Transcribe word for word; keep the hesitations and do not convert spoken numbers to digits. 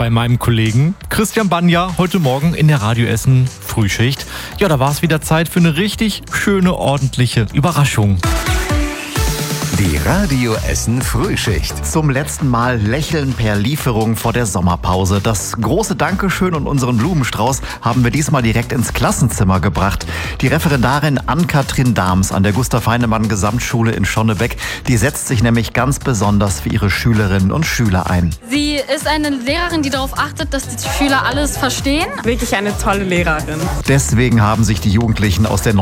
bei meinem Kollegen Christian Banja heute Morgen in der Radio Essen Frühschicht. Ja, da war es wieder Zeit für eine richtig schöne, ordentliche Überraschung. Die Radio Essen Frühschicht. Zum letzten Mal lächeln per Lieferung vor der Sommerpause. Das große Dankeschön und unseren Blumenstrauß haben wir diesmal direkt ins Klassenzimmer gebracht. Die Referendarin Ann-Kathrin Dahms an der Gustav-Heinemann-Gesamtschule in Schonnebeck, die setzt sich nämlich ganz besonders für ihre Schülerinnen und Schüler ein. Sie ist eine Lehrerin, die darauf achtet, dass die Schüler alles verstehen. Wirklich eine tolle Lehrerin. Deswegen haben sich die Jugendlichen aus der